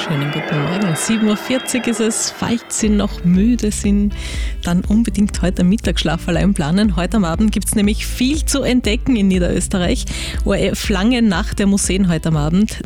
wunderschönen guten Morgen. 7.40 Uhr ist es. Falls Sie noch müde sind, dann unbedingt heute Mittagsschlaf allein planen. Heute am Abend gibt es nämlich viel zu entdecken in Niederösterreich. ORF Lange Nacht der Museen heute am Abend.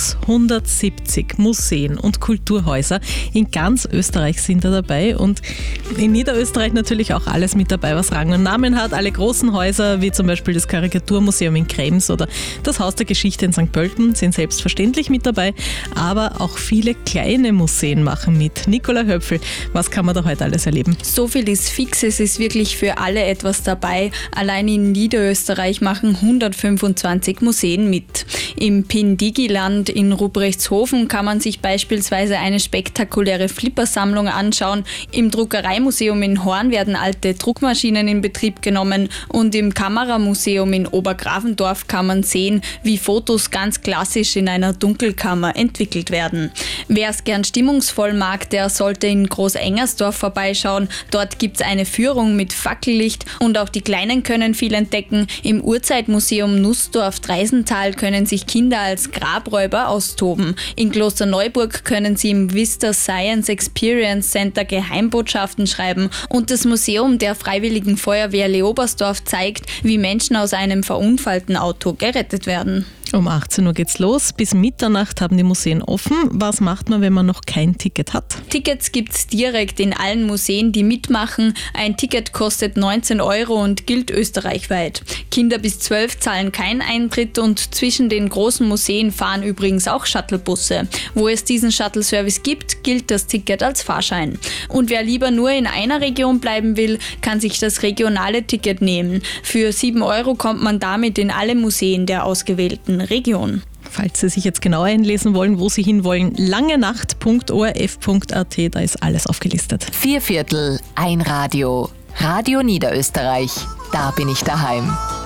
670 Museen und Kulturhäuser in ganz Österreich sind da dabei. Und in Niederösterreich natürlich auch alles mit dabei, was Rang und Namen hat. Alle großen Häuser, wie zum Beispiel das Karikaturmuseum in Krems oder das Haus der Geschichte in St. Pölten, sind selbstverständlich mit dabei. Aber auch viele kleine Museen machen mit. Nicola Höpfel, was kann man da heute alles erleben? So viel ist fix, es ist wirklich für alle etwas dabei. Allein in Niederösterreich machen 125 Museen mit. Im Pindigiland in Ruprechthofen kann man sich beispielsweise eine spektakuläre Flippersammlung anschauen. Im Druckereimuseum in Horn werden alte Druckmaschinen in Betrieb genommen und im Kameramuseum in Obergrafendorf kann man sehen, wie Fotos ganz klassisch in einer Dunkelkammer entwickelt werden. Wer es gern stimmungsvoll mag, der sollte in Großengersdorf vorbeischauen. Dort gibt es eine Führung mit Fackellicht und auch die Kleinen können viel entdecken. Im Urzeitmuseum Nussdorf-Dreisental können sich Kinder als Grabräuber austoben. In Klosterneuburg können sie im Vista Science Experience Center Geheimbotschaften schreiben und das Museum der Freiwilligen Feuerwehr Leobersdorf zeigt, wie Menschen aus einem verunfallten Auto gerettet werden. Um 18 Uhr geht's los. Bis Mitternacht haben die Museen offen. Was macht man, wenn man noch kein Ticket hat? Tickets gibt's direkt in allen Museen, die mitmachen. Ein Ticket kostet 19 Euro und gilt österreichweit. Kinder bis 12 zahlen keinen Eintritt und zwischen den großen Museen fahren übrigens auch Shuttlebusse. Wo es diesen Shuttle-Service gibt, gilt das Ticket als Fahrschein. Und wer lieber nur in einer Region bleiben will, kann sich das regionale Ticket nehmen. Für 7 Euro kommt man damit in alle Museen der ausgewählten Region. Falls Sie sich jetzt genau einlesen wollen, wo Sie hinwollen, langenacht.orf.at, da ist alles aufgelistet. 4/4, ein Radio. Radio Niederösterreich. Da bin ich daheim.